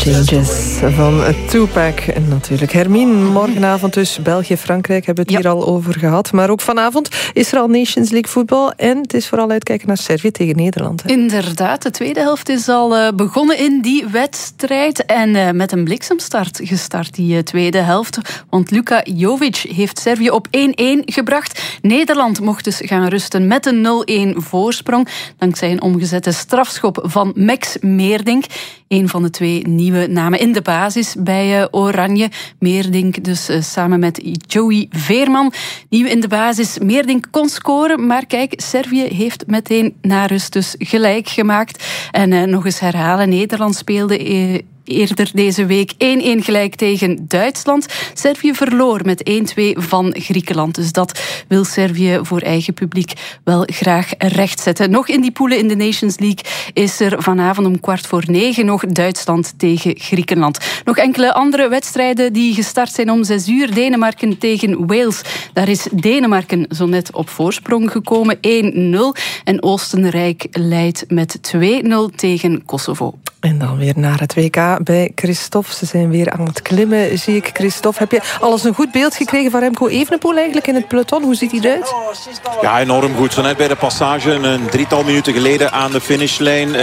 Changes van Tupac. En natuurlijk Hermine. Morgenavond dus België-Frankrijk hebben we het hier al over gehad. Maar ook vanavond is er al Nations League voetbal. En het is vooral uitkijken naar Servië tegen Nederland. Hè. Inderdaad, de tweede helft is al begonnen in die wedstrijd. En met een bliksemstart gestart die tweede helft. Want Luka Jovic heeft Servië op 1-1 gebracht. Nederland mocht dus gaan rusten met een 0-1 voorsprong. Dankzij een omgezette strafschop van Max Meerdink. Een van de twee nieuwe namen in de basis bij Oranje. Meerdink dus samen met Joey Veerman. Nieuw in de basis. Meerdink kon scoren, maar kijk, Servië heeft meteen na rust dus gelijk gemaakt. En nog eens herhalen, Nederland speelde eerder deze week 1-1 gelijk tegen Duitsland. Servië verloor met 1-2 van Griekenland. Dus dat wil Servië voor eigen publiek wel graag rechtzetten. Nog in die poelen in de Nations League is er vanavond om 8:45 nog Duitsland tegen Griekenland. Nog enkele andere wedstrijden die gestart zijn om 6:00. Denemarken tegen Wales. Daar is Denemarken zo net op voorsprong gekomen. 1-0. En Oostenrijk leidt met 2-0 tegen Kosovo. En dan weer naar het WK bij Christophe. Ze zijn weer aan het klimmen, zie ik. Christophe, heb je alles een goed beeld gekregen van Remco Evenepoel eigenlijk in het peloton? Hoe ziet hij eruit? Ja, enorm goed. Zo net bij de passage, een 3-tal minuten geleden aan de finishlijn.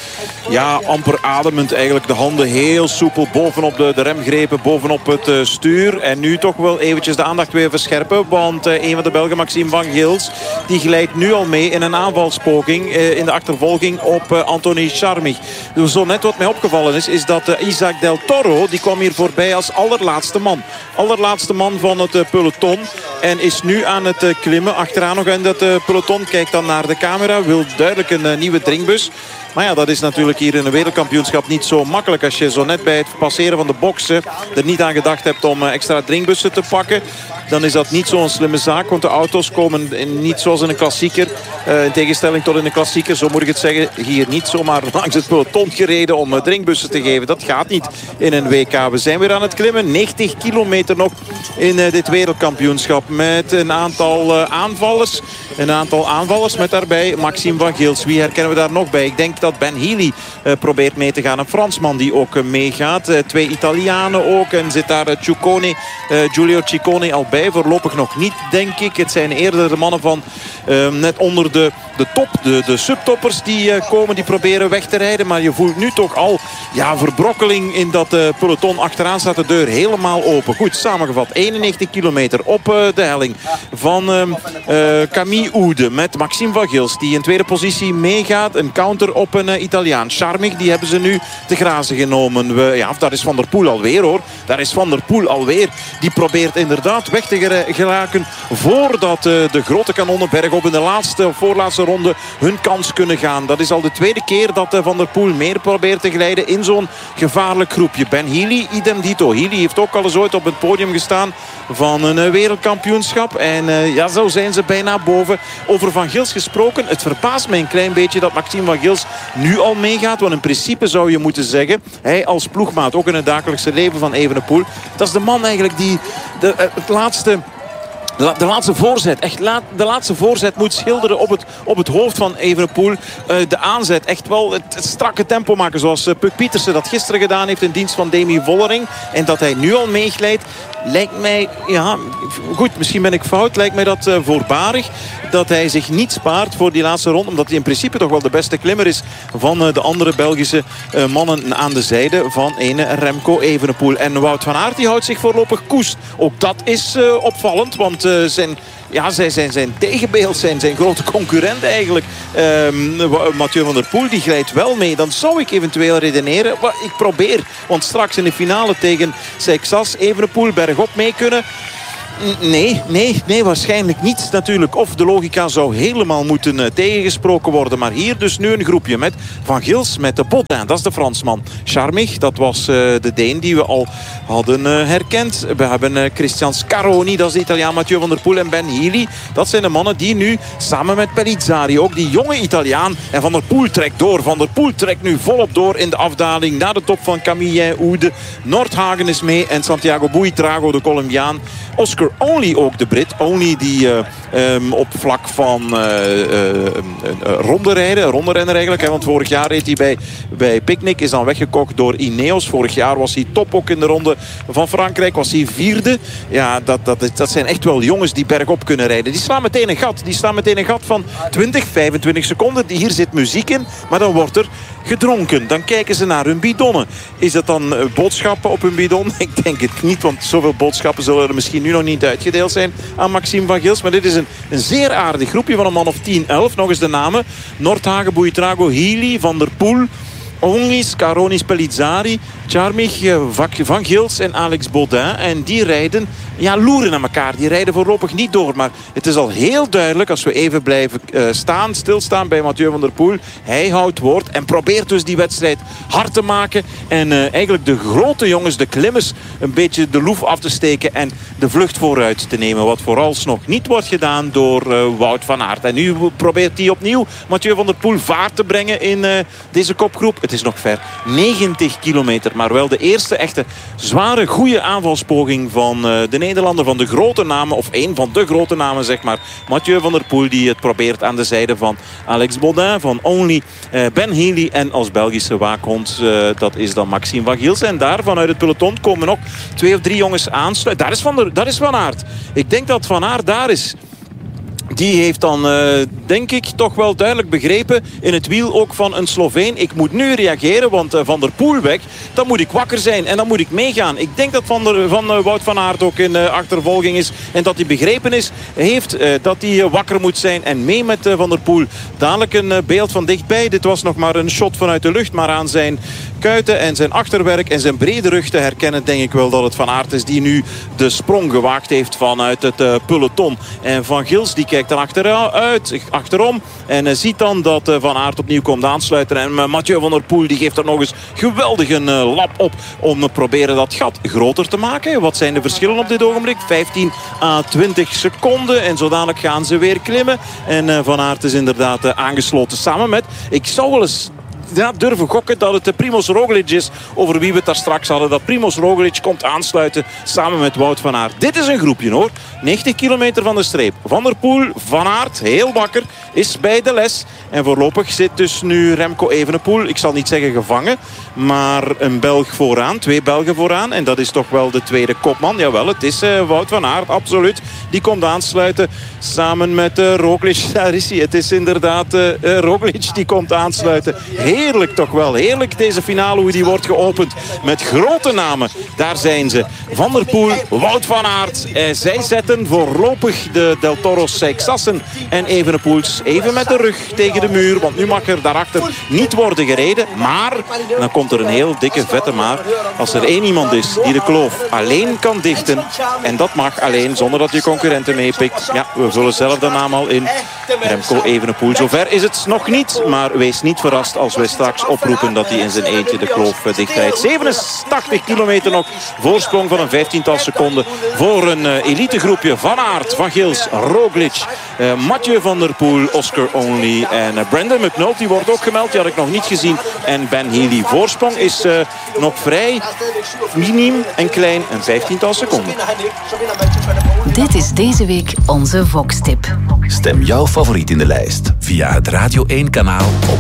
Amper ademend eigenlijk. De handen heel soepel bovenop de remgrepen, bovenop het stuur. En nu toch wel eventjes de aandacht weer verscherpen. Want een van de Belgen, Maxime van Gils, die glijdt nu al mee in een aanvalspoging in de achtervolging op Anthony Charmig. Zo net wat mij opgevallen is dat Isaac Del Toro, die kwam hier voorbij als allerlaatste man. Allerlaatste man van het peloton. En is nu aan het klimmen. Achteraan nog in dat peloton. Kijkt dan naar de camera. Wil duidelijk een nieuwe drinkbus. Maar ja, dat is natuurlijk hier in een wereldkampioenschap niet zo makkelijk. Als je zo net bij het passeren van de boksen er niet aan gedacht hebt om extra drinkbussen te pakken. Dan is dat niet zo'n slimme zaak. Want de auto's komen niet zoals in een klassieker. In tegenstelling tot in een klassieker, zo moet ik het zeggen. Hier niet zomaar langs het peloton gereden om drinkbussen te geven. Dat gaat niet in een WK. We zijn weer aan het klimmen. 90 kilometer nog in dit wereldkampioenschap. Met een aantal aanvallers. Een aantal aanvallers met daarbij Maxime van Gils. Wie herkennen we daar nog bij? Ik denk dat Ben Healy probeert mee te gaan. Een Fransman die ook meegaat. 2 Italianen ook. En zit daar Giulio Ciccone al bij. Voorlopig nog niet, denk ik. Het zijn eerder de mannen van net onder de top. De subtoppers die komen, die proberen weg te rijden. Maar je voelt nu toch al verbrokkeling in dat peloton. Achteraan staat de deur helemaal open. Goed, samengevat. 91 kilometer op de helling van Camille Oude met Maxime van Gils. Die in tweede positie meegaat. Een counter op een Italiaan. Charmig, die hebben ze nu te grazen genomen. Daar is Van der Poel alweer, hoor. Daar is Van der Poel alweer. Die probeert inderdaad weg te geraken voordat de grote kanonnen bergop in de laatste of voorlaatste ronde hun kans kunnen gaan. Dat is al de tweede keer dat Van der Poel meer probeert te glijden in zo'n gevaarlijk groepje. Ben Healy, idem dito. Healy heeft ook al eens ooit op het podium gestaan van een wereldkampioenschap. En zo zijn ze bijna boven. Over Van Gils gesproken, het verbaast mij een klein beetje dat Maxime van Gils nu al meegaat. Want in principe zou je moeten zeggen, hij als ploegmaat, ook in het dagelijkse leven van Evenepoel, dat is de man eigenlijk die de laatste voorzet, de laatste voorzet moet schilderen op het hoofd van Evenepoel. De aanzet, echt wel het strakke tempo maken zoals Puk Pietersen dat gisteren gedaan heeft in dienst van Demi Vollering. En dat hij nu al meeglijdt, lijkt mij, goed, misschien ben ik fout, lijkt mij dat voorbarig. Dat hij zich niet spaart voor die laatste ronde. Omdat hij in principe toch wel de beste klimmer is van de andere Belgische mannen aan de zijde van ene Remco Evenepoel. En Wout van Aert die houdt zich voorlopig koest. Ook dat is opvallend, want zijn tegenbeeld, zijn grote concurrent eigenlijk. Mathieu van der Poel, die glijdt wel mee. Dan zou ik eventueel redeneren. Maar ik probeer, want straks in de finale tegen Seixas Evenepoel bergop mee kunnen. Nee, waarschijnlijk niet natuurlijk. Of de logica zou helemaal moeten tegengesproken worden. Maar hier dus nu een groepje met Van Gils, met de Botin. Dat is de Fransman. Charmig, dat was de Deen die we al hadden herkend. We hebben Christian Scaroni, dat is de Italiaan. Mathieu van der Poel en Ben Healy. Dat zijn de mannen die nu samen met Pellizzari, ook die jonge Italiaan. En Van der Poel trekt door. Van der Poel trekt nu volop door in de afdaling naar de top van Camille Oude. Nordhagen is mee en Santiago Buitrago, de Colombiaan. Oscar Only ook de Brit. Only die op vlak van ronderennen eigenlijk. Hè, want vorig jaar reed hij bij Picnic. Is dan weggekocht door Ineos. Vorig jaar was hij top ook in de ronde van Frankrijk. Was hij 4e. Ja, dat zijn echt wel jongens die bergop kunnen rijden. Die slaan meteen een gat. Die staan meteen een gat van 20, 25 seconden. Hier zit muziek in. Maar dan wordt er gedronken. Dan kijken ze naar hun bidonnen. Is dat dan boodschappen op hun bidon? Ik denk het niet, want zoveel boodschappen zullen er misschien nu nog niet uitgedeeld zijn aan Maxime van Gils. Maar dit is een zeer aardig groepje van een man of 10, 11. Nog eens de namen. Nordhagen, Buitrago, Healy, Van der Poel, Only, Scaronis, Pellizzari, Charmig, Van Gils en Alex Baudin. En die rijden, loeren naar elkaar. Die rijden voorlopig niet door. Maar het is al heel duidelijk, als we even blijven stilstaan bij Mathieu van der Poel. Hij houdt woord en probeert dus die wedstrijd hard te maken. En eigenlijk de grote jongens, de klimmers, een beetje de loef af te steken en de vlucht vooruit te nemen. Wat vooralsnog niet wordt gedaan door Wout van Aert. En nu probeert hij opnieuw Mathieu van der Poel vaart te brengen in deze kopgroep. Het is nog ver. 90 kilometer. Maar wel de eerste echte zware, goede aanvalspoging van de Nederlander, van de grote namen, of één van de grote namen, zeg maar. Mathieu van der Poel, die het probeert aan de zijde van Alex Baudin, van Only, Ben Healy en als Belgische waakhond, dat is dan Maxime van Gils. En daar vanuit het peloton komen nog 2 of 3 jongens aansluiten. Daar is Van Aert. Ik denk dat Van Aert daar is. Die heeft dan, denk ik, toch wel duidelijk begrepen in het wiel ook van een Sloveen. Ik moet nu reageren, want Van der Poel weg. Dan moet ik wakker zijn en dan moet ik meegaan. Ik denk dat van Wout van Aert ook in achtervolging is. En dat hij begrepen heeft dat hij wakker moet zijn en mee met Van der Poel. Dadelijk een beeld van dichtbij. Dit was nog maar een shot vanuit de lucht. Maar aan zijn kuiten en zijn achterwerk en zijn brede rug te herkennen, denk ik wel dat het Van Aert is die nu de sprong gewaagd heeft vanuit het peloton. En Van Gils die kijkt dan achterom en ziet dan dat Van Aert opnieuw komt aansluiten. En Mathieu van der Poel die geeft er nog eens geweldig een lap op om te proberen dat gat groter te maken. Wat zijn de verschillen op dit ogenblik? 15 à 20 seconden en zo dadelijk gaan ze weer klimmen. En Van Aert is inderdaad aangesloten samen met, ik zou wel eens durven gokken dat het de Primož Roglič is over wie we het daar straks hadden. Dat Primož Roglič komt aansluiten samen met Wout van Aert. Dit is een groepje hoor. 90 kilometer van de streep. Van der Poel, Van Aert, heel wakker, is bij de les. En voorlopig zit dus nu Remco Evenepoel, ik zal niet zeggen gevangen, maar een Belg vooraan, 2 Belgen vooraan. En dat is toch wel de tweede kopman. Jawel, het is Wout van Aert, absoluut. Die komt aansluiten samen met Roglič. Daar is hij. Het is inderdaad Roglič die komt aansluiten. Heerlijk toch wel. Heerlijk deze finale hoe die wordt geopend. Met grote namen. Daar zijn ze. Van der Poel, Wout van Aert. Zij zetten voorlopig de Del Toro's Seixassen en Evenepoels even met de rug tegen de muur. Want nu mag er daarachter niet worden gereden. Maar dan komt er een heel dikke vette maar. Als er één iemand is die de kloof alleen kan dichten. En dat mag alleen zonder dat je concurrenten meepikt. Ja, we vullen zelf de naam al in. Remco Evenepoel. Zover is het nog niet. Maar wees niet verrast als wij straks oproepen dat hij in zijn eentje de kloof dichtrijdt. 87 kilometer nog. Voorsprong van een 15-tal seconden voor een elitegroepje. Van Aert, Van Gils, Roglič, Mathieu van der Poel, Oscar Only en Brandon McNulty wordt ook gemeld. Die had ik nog niet gezien. En Ben Healy. Voorsprong is nog vrij miniem en klein. Een 15-tal seconden. Dit is deze week onze Vox-tip. Stem jouw favoriet in de lijst via het Radio 1-kanaal op